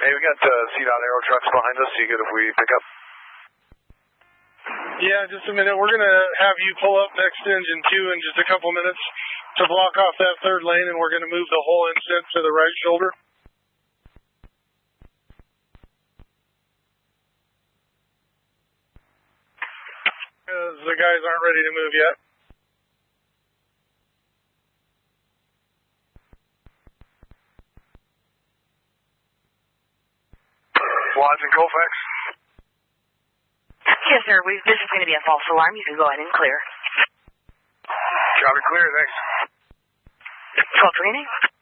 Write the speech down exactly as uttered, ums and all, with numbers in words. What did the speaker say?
Hey, we got uh, C DOT Aero trucks behind us. You good if we pick up? Yeah, just a minute. We're going to have you pull up next to engine two in just a couple minutes to block off that third lane, and we're going to move the whole inset to the right shoulder. Because the guys aren't ready to move yet. Lodge and Colfax? Yes, sir. We, this is going to be a false alarm. You can go ahead and clear. Copy, clear. Thanks. twelve twenty.